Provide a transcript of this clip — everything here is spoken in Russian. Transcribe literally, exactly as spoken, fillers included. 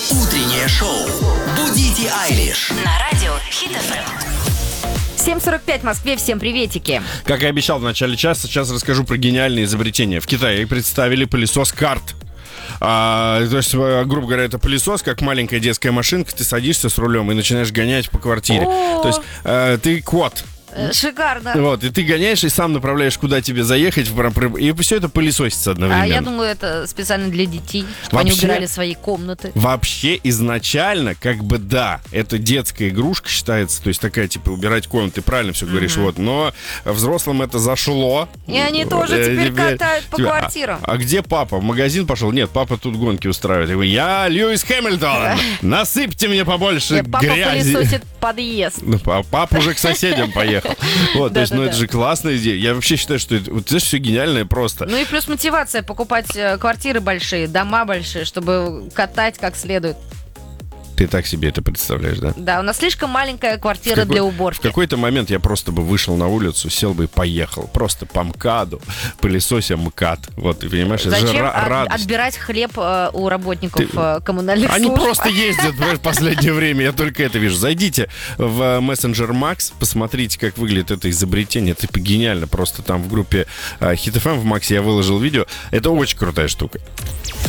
Утреннее шоу «Будите Айлиш» на радио Хит эф эм. семь сорок пять в Москве. Всем приветики. Как и обещал в начале часа, сейчас расскажу про гениальные изобретения. В Китае представили пылесос карт. А, то есть, грубо говоря, это пылесос, как маленькая детская машинка. Ты садишься с рулем и начинаешь гонять по квартире. О! То есть э, ты кот. Шикарно. Вот, и ты гоняешь и сам направляешь, куда тебе заехать, и все это пылесосится одновременно. А я думаю, это специально для детей, чтобы они Вообще- убирали свои комнаты. Вообще изначально, как бы да, это детская игрушка считается, то есть такая, типа, убирать комнаты, правильно все говоришь, вот, но взрослым это зашло. И они тоже Э, теперь теперь- катают по типа, а- квартирам. А, где папа? В магазин пошел? Нет, папа тут гонки устраивает. Я говорю, я Льюис Хэмилтон, насыпьте мне побольше Нет, папа грязи. пылесосит подъезд. Ну, а папа уже к соседям поехал. Вот, то есть, ну, Да-да-да. это же классная идея. Я вообще считаю, что это, вот, это все гениальное просто. Ну и плюс мотивация покупать э, квартиры большие, дома большие, чтобы катать как следует. Ты так себе это представляешь, да? Да, у нас слишком маленькая В квартира какой- для В уборки. какой-то момент я просто бы вышел на улицу, сел бы и поехал. Просто по МКАДу, пылесося МКАД. Вот, ты понимаешь, это же Зачем ра- от- радость. отбирать хлеб э, у работников Ты- э, коммунальных Они служб? просто ездят, понимаешь, в последнее время, я только это вижу. Зайдите в э, мессенджер Макс, посмотрите, как выглядит это изобретение. Это типа гениально. Просто там в группе э, Хит эф эм в Максе я выложил видео. Это очень крутая штука.